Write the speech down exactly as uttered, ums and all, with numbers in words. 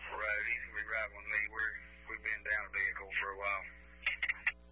off the road. He's going to be right with me. We're, we've been down a vehicle for a while.